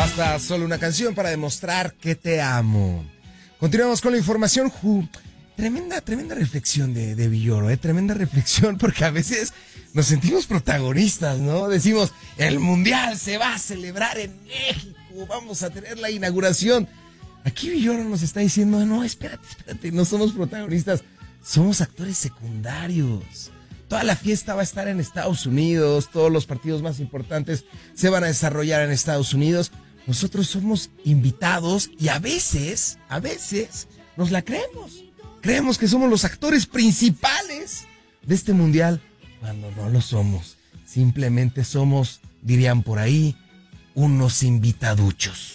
Basta solo una canción para demostrar que te amo. Continuamos con la información. Tremenda reflexión de Villoro, tremenda reflexión, porque a veces nos sentimos protagonistas, ¿no? Decimos, el Mundial se va a celebrar en México, vamos a tener la inauguración. Aquí Villoro nos está diciendo, no, espérate, no somos protagonistas, somos actores secundarios. Toda la fiesta va a estar en Estados Unidos, todos los partidos más importantes se van a desarrollar en Estados Unidos. Nosotros somos invitados y a veces nos la creemos. Creemos que somos los actores principales de este mundial, cuando no lo somos. Simplemente somos, dirían por ahí, unos invitaduchos.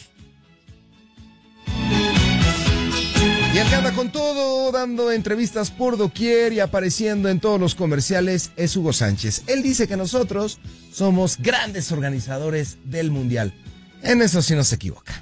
Y el que anda con todo, dando entrevistas por doquier y apareciendo en todos los comerciales, es Hugo Sánchez. Él dice que nosotros somos grandes organizadores del mundial. En eso sí no se equivoca.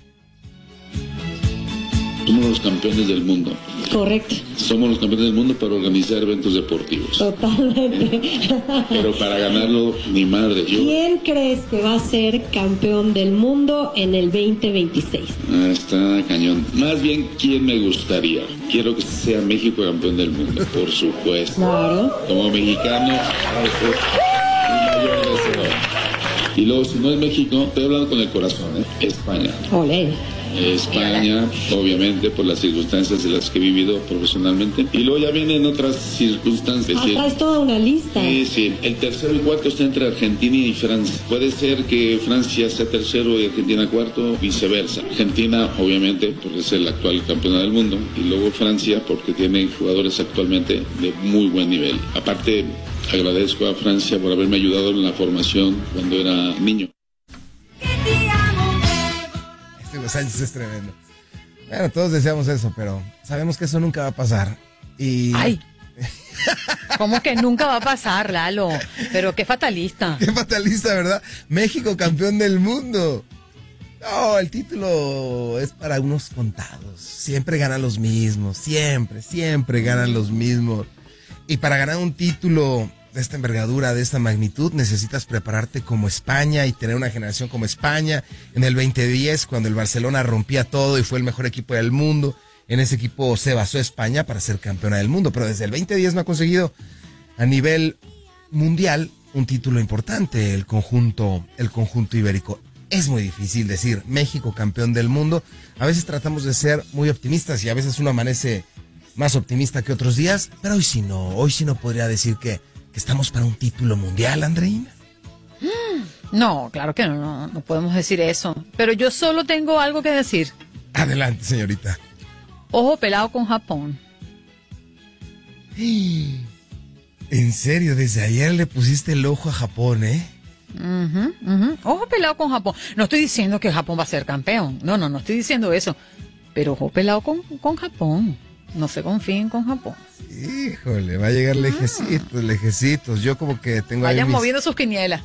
Somos los campeones del mundo. Correcto. Somos los campeones del mundo para organizar eventos deportivos. Totalmente. Pero para ganarlo, ni madre. ¿Quién crees que va a ser campeón del mundo en el 2026? Está cañón. Más bien, ¿quién me gustaría? Quiero que sea México campeón del mundo, por supuesto. Claro. Como mexicano, mi mayor deseo. Y luego, si no es México, estoy hablando con el corazón, España. Olé. España, obviamente, por las circunstancias de las que he vivido profesionalmente. Y luego ya vienen otras circunstancias. Acá es toda una lista. Sí. El tercero y cuarto está entre Argentina y Francia. Puede ser que Francia sea tercero y Argentina cuarto, viceversa. Argentina, obviamente, porque es el actual campeón del mundo. Y luego Francia, porque tiene jugadores actualmente de muy buen nivel. Aparte, agradezco a Francia por haberme ayudado en la formación cuando era niño. Hugo Sánchez es tremendo. Bueno, todos deseamos eso, pero sabemos que eso nunca va a pasar. Y... ¡Ay! ¿Cómo que nunca va a pasar, Lalo? Pero qué fatalista. Qué fatalista, ¿verdad? México campeón del mundo. No, el título es para unos contados. Siempre ganan los mismos. Siempre ganan los mismos. Y para ganar un título de esta envergadura, de esta magnitud, necesitas prepararte como España y tener una generación como España. En el 2010, cuando el Barcelona rompía todo y fue el mejor equipo del mundo, en ese equipo se basó España para ser campeona del mundo, pero desde el 2010 no ha conseguido a nivel mundial un título importante el conjunto ibérico. Es muy difícil decir México campeón del mundo. A veces tratamos de ser muy optimistas y a veces uno amanece más optimista que otros días, pero hoy sí no podría decir que estamos para un título mundial, Andreina. No, claro que no podemos decir eso. Pero yo solo tengo algo que decir. Adelante, señorita. Ojo pelado con Japón. En serio, desde ayer le pusiste el ojo a Japón, ¿eh? Ojo pelado con Japón. No estoy diciendo que Japón va a ser campeón. No estoy diciendo eso. Pero ojo pelado con Japón. No se confíen con Japón. Híjole, va a llegar lejecitos. Yo como que tengo Vayan ahí moviendo sus quinielas.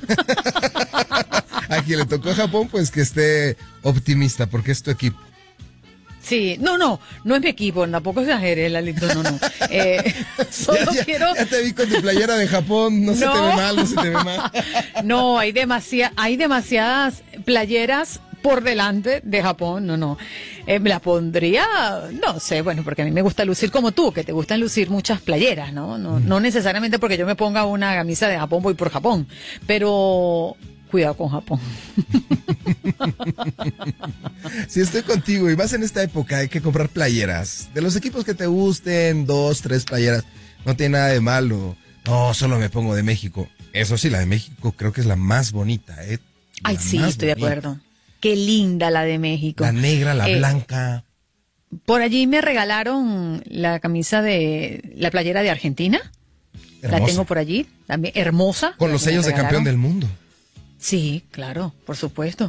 A quien le tocó a Japón, pues que esté optimista, porque es tu equipo. Sí, no es mi equipo, tampoco exageres, Lalito, no. Solo quiero... Ya te vi con tu playera de Japón, no se te ve mal. No, hay demasiadas playeras por delante de Japón, no. Me la pondría, no sé, bueno, porque a mí me gusta lucir como tú, que te gustan lucir muchas playeras, ¿no? No necesariamente porque yo me ponga una camisa de Japón voy por Japón, pero cuidado con Japón. Sí, estoy contigo y más en esta época hay que comprar playeras. De los equipos que te gusten, 2, 3 playeras, no tiene nada de malo. No, solo me pongo de México. Eso sí, la de México creo que es la más bonita, ¿eh? Ay, sí, estoy de acuerdo. Qué linda la de México. La negra, la blanca. Por allí me regalaron la camisa de la playera de Argentina. Hermosa. La tengo por allí, también hermosa. Con los sellos de campeón del mundo. Sí, claro, por supuesto.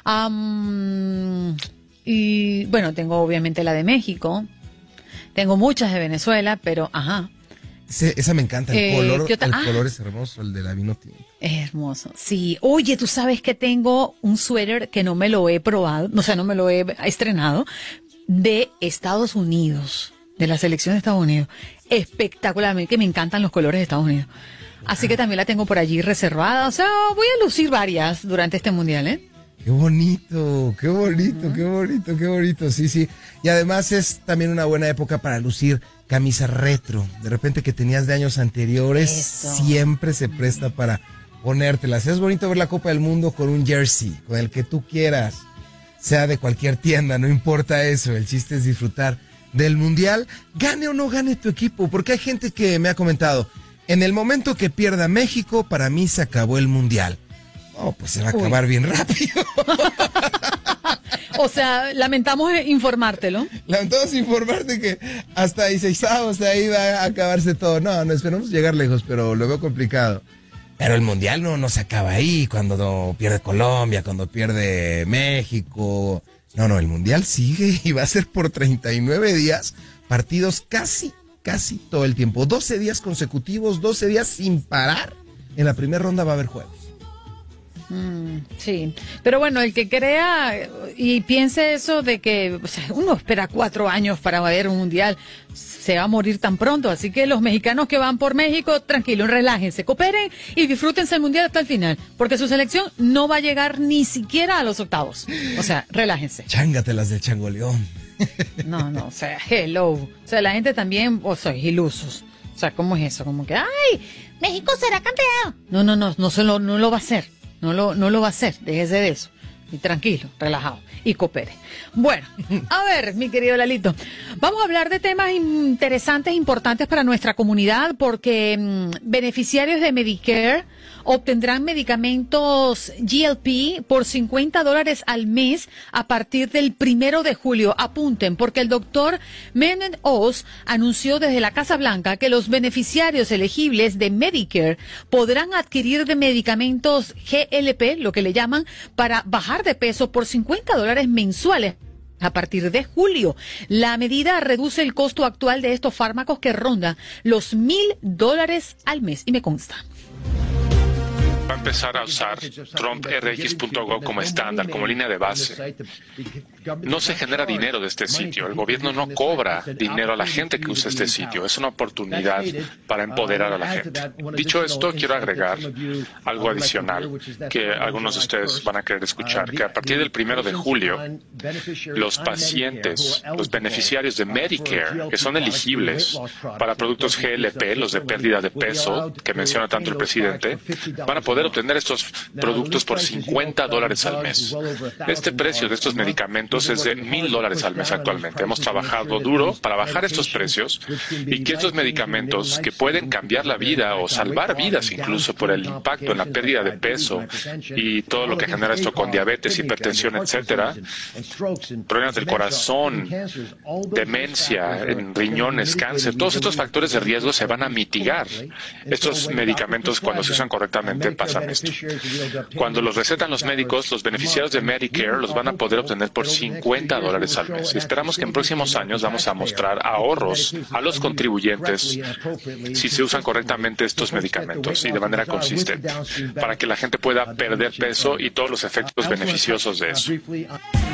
Y bueno, tengo obviamente la de México. Tengo muchas de Venezuela, pero Esa me encanta, el color es hermoso, el de la vino tinto. Es hermoso, sí. Oye, tú sabes que tengo un suéter que no me lo he probado, o sea, no me lo he estrenado, de Estados Unidos, de la selección de Estados Unidos. Espectacularmente, que me encantan los colores de Estados Unidos. Así que también la tengo por allí reservada, o sea, voy a lucir varias durante este mundial, ¿eh? Qué bonito, qué bonito, qué bonito, qué bonito, sí, sí. Y además es también una buena época para lucir camisa retro. De repente que tenías de años anteriores, siempre se presta para ponértelas. Es bonito ver la Copa del Mundo con un jersey, con el que tú quieras, sea de cualquier tienda, no importa eso. El chiste es disfrutar del Mundial, gane o no gane tu equipo, porque hay gente que me ha comentado, en el momento que pierda México, para mí se acabó el Mundial. Oh, pues se va a acabar bien rápido. O sea, lamentamos informártelo. Lamentamos informarte que hasta 16avos de ahí va a acabarse todo. No, esperamos llegar lejos, pero lo veo complicado. Pero el Mundial no se acaba ahí, cuando pierde Colombia, cuando pierde México. No, el Mundial sigue y va a ser por 39 días, partidos casi todo el tiempo. 12 días consecutivos, 12 días sin parar. En la primera ronda va a haber juegos. Sí, pero bueno, el que crea y piense eso de que uno espera 4 años para ver un mundial, se va a morir tan pronto. Así que los mexicanos que van por México, tranquilos, relájense, cooperen y disfrútense el mundial hasta el final, porque su selección no va a llegar ni siquiera a los octavos. O sea, relájense. Chángatelas del Changoleón. No, o sea, hello. O sea, la gente también, ilusos. O sea, ¿cómo es eso? Como que, ¡ay! México será campeón. No lo va a hacer. No lo va a hacer, déjese de eso. Y tranquilo, relajado y coopere. Bueno, a ver, mi querido Lalito, vamos a hablar de temas interesantes, importantes para nuestra comunidad, porque beneficiarios de Medicare obtendrán medicamentos GLP por $50 al mes a partir del 1 de julio. Apunten, porque el doctor Mehmet Oz anunció desde la Casa Blanca que los beneficiarios elegibles de Medicare podrán adquirir de medicamentos GLP, lo que le llaman, para bajar de peso por $50 mensuales. A partir de julio, la medida reduce el costo actual de estos fármacos que ronda los $1,000 al mes, y me consta. Va a empezar a usar TrumpRx.gov como estándar, como línea de base. No se genera dinero de este sitio. El gobierno no cobra dinero a la gente que usa este sitio. Es una oportunidad para empoderar a la gente. Dicho esto, quiero agregar algo adicional que algunos de ustedes van a querer escuchar, que a partir del 1 de julio, los pacientes, los beneficiarios de Medicare, que son elegibles para productos GLP, los de pérdida de peso, que menciona tanto el presidente, van a poder obtener estos productos por $50 al mes. Este precio de estos medicamentos es de $1,000 al mes actualmente. Hemos trabajado duro para bajar estos precios y que estos medicamentos que pueden cambiar la vida o salvar vidas incluso por el impacto en la pérdida de peso y todo lo que genera esto con diabetes, hipertensión, etcétera, problemas del corazón, demencia, en riñones, cáncer, todos estos factores de riesgo se van a mitigar. Estos medicamentos, cuando se usan correctamente, pasan esto. Cuando los recetan los médicos, los beneficiarios de Medicare los van a poder obtener por $50 al mes. Y esperamos que en próximos años vamos a mostrar ahorros a los contribuyentes si se usan correctamente estos medicamentos y de manera consistente, para que la gente pueda perder peso y todos los efectos beneficiosos de eso.